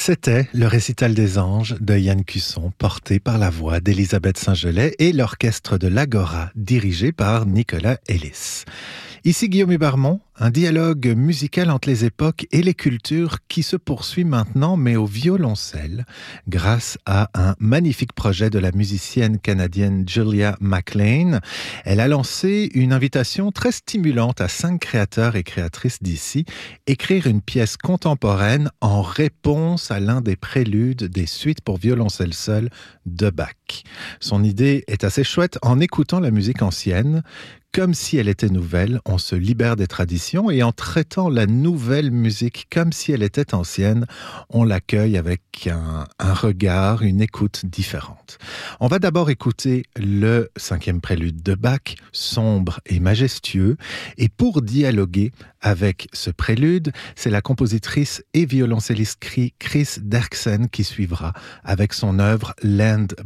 C'était le récital des anges de Yann Cusson, porté par la voix d'Elisabeth Saint-Gelais et l'orchestre de l'Agora, dirigé par Nicolas Ellis. Ici Guillaume Hubarmont, un dialogue musical entre les époques et les cultures qui se poursuit maintenant, mais au violoncelle, grâce à un magnifique projet de la musicienne canadienne Julia McLean. Elle a lancé une invitation très stimulante à 5 créateurs et créatrices d'ici, écrire une pièce contemporaine en réponse à l'un des préludes des suites pour violoncelle seul de Bach. Son idée est assez chouette. En écoutant la musique ancienne, comme si elle était nouvelle, on se libère des traditions et en traitant la nouvelle musique comme si elle était ancienne, on l'accueille avec un regard, une écoute différente. On va d'abord écouter le 5e prélude de Bach, sombre et majestueux, et pour dialoguer avec ce prélude, c'est la compositrice et violoncelliste Chris Derksen qui suivra avec son œuvre Land